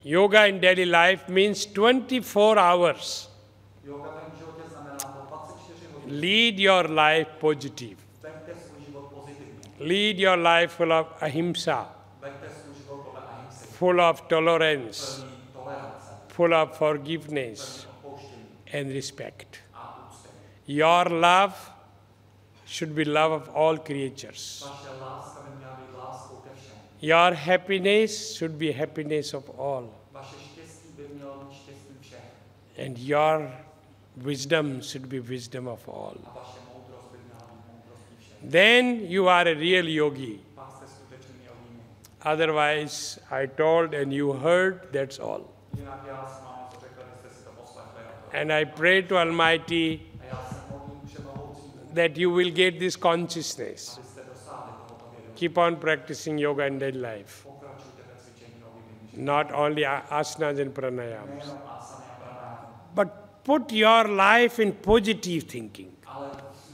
Yoga in daily life means 24 hours. Yoga v mém životě znamená to 24 hodin. Lead your life positive. Veďte svůj život pozitivně. Lead your life full of ahimsa, Veďte svůj život podle ahimsy. full of tolerance, Plný tolerance. full of forgiveness Plný odpouštění and respect. a úcty. Your love should be love of all creatures. Vaše láska by měla být láskou ke všem. Your happiness should be happiness of all. Vaše štěstí by mělo být štěstím všech. And your wisdom should be wisdom of all. A vaše moudrost by měla být moudrostí všech. Then you are a real yogi. Pak jste skutečným jogínem. Otherwise, I told and you heard, that's all. Jinak já jsem vám něco řekl, vy jste si to poslechli. A And I pray to Almighty já se modlím všemohoucímu, that you will get this consciousness. abyste dosáhli tohoto vědomí. Keep on practicing yoga in daily life. Pokračujte ve cvičení jogy v jiném Not only asanas and pranayams. nejenom asany a pranájamy, But put your life in positive thinking. ale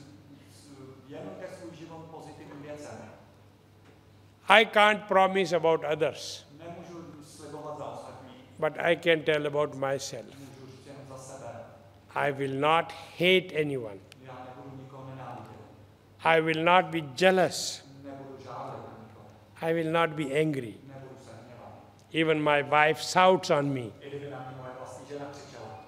věnujte svůj život pozitivním věcem. I can't promise about others, Nemůžu slibovat za ostatní, but I can tell about myself. můžu říct jen za sebe. I will not hate anyone. Já nebudu nikoho nenávidět, I will not be jealous. nebudu žádat na nikoho, I will not be angry. nebudu se hněvat. Even my wife shouts on me. I kdyby na mě moje vlastní žena křičela.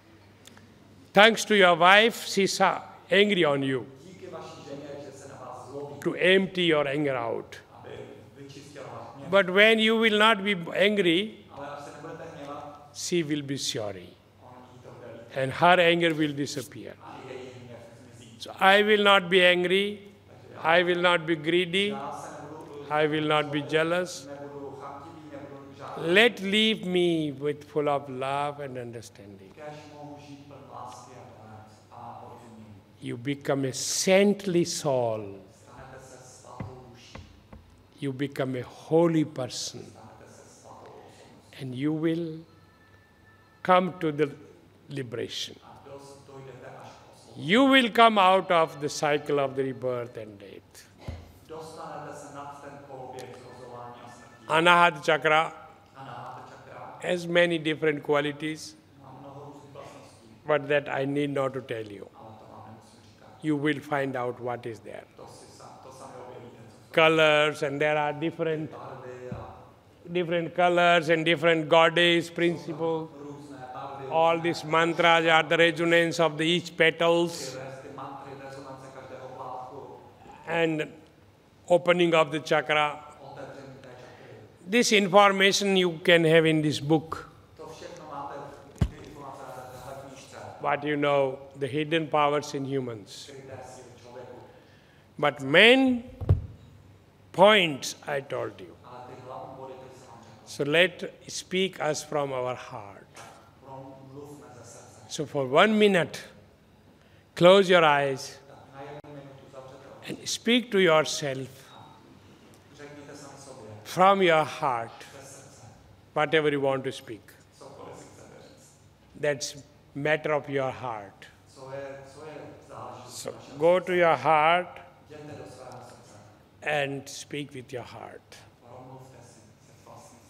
Thanks to your wife, she's angry on you Díky vaší ženě, že se na vás zlobí, to empty your anger out. aby vyčistila váš hněv. But when you will not be angry, Ale až se nebudete hněvat, she will be sorry. on jí to bude líto And her anger will disappear. a její hněv zmizí. So I will not be angry. I will not be greedy. Já se nebudu, I will not be jealous. nebudu chamtivý, nebudu žádat. Let leave me with full of love and understanding. Kéž mohu žít pln lásky a tolerance a porozumění. You become a saintly soul. Stanete se svatou duší, You become a holy person. stanete se svatou osobností And you will come to the liberation. a dojdete až k oslovu. You will come out of the cycle of the rebirth and death. Dostanete se nad ten koloběh zrozování a smrti. Anahata chakra Anahata čakra has many different qualities, má mnoho různých vlastností, but that I need not to tell you. ale to vám nemusím říkat. You will find out what is there. To sami objevíte, co Colors, and there are different barvy a colors and different goddess principles. různé barvy, All these mantras are the resonance of the each petals ty mantry, rezonance každého plátku, and opening of the chakra. otevření té čakry. This information you can have in this book. To všechno máte ty informace na téhle knížce, What you know, the hidden powers in humans. skryté síly člověku. But main points I told you. Ale ty hlavní body, ty jsem vám řekl. So let speak us from our heart. Promluvme ze srdce. So for 1 minute, close your eyes Tak na 1 minutu zavřete oči. and speak to yourself Řekněte sami sobě from your heart ze srdce, whatever you want to speak. cokoliv si chcete říct. That's matter of your heart. Co je záležitost So vašeho go to your heart Jděte do svého srdce and speak with your heart.